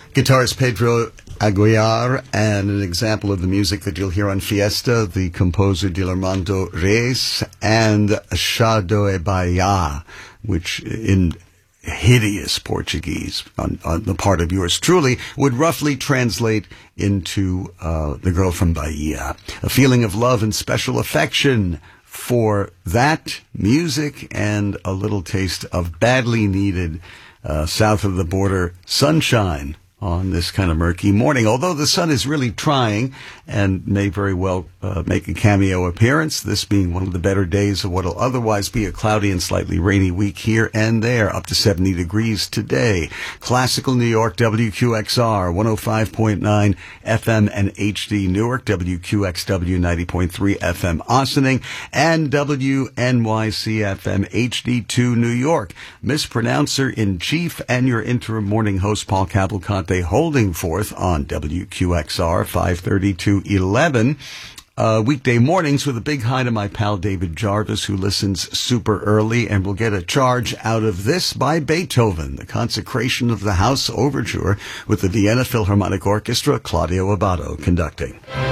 Guitarist Pedro Aguiar, and an example of the music that you'll hear on Fiesta, the composer Dilermando Reis, and Chá e Bahia, which in hideous Portuguese on the part of yours truly would roughly translate into the girl from Bahia. A feeling of love and special affection for that music, and a little taste of badly needed south of the border sunshine on this kind of murky morning. Although the sun is really trying and may very well make a cameo appearance, this being one of the better days of what will otherwise be a cloudy and slightly rainy week here and there, up to 70 degrees today. Classical New York, WQXR, 105.9 FM and HD Newark, WQXW 90.3 FM Ossining, and WNYC FM HD2 New York. Mispronouncer-in-chief and your interim morning host, Paul Cavalcante, holding forth on WQXR 530 to 11. Weekday mornings with a big hi to my pal David Jarvis, who listens super early, and will get a charge out of this by Beethoven, the Consecration of the House Overture, with the Vienna Philharmonic Orchestra, Claudio Abbado conducting.